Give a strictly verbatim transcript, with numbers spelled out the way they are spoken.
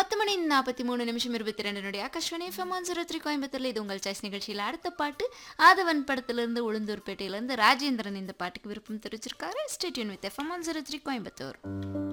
பத்து மணி நாற்பத்தி மூணு நிமிஷம் இருபத்தி ரெண்டு நொடி Akashvani FM one zero three கோயம்புத்தூர்ல இது உங்கள் சாய்ஸ் நிகழ்ச்சியில் அடுத்த பாட்டு ஆதவன் படத்திலிருந்து உளுந்தூர்பேட்டையிலிருந்து ராஜேந்திரன் இந்த பாட்டுக்கு விருப்பம் தெரிவிச்சிருக்காரு. Stay tune with FM one zero three Coimbatore.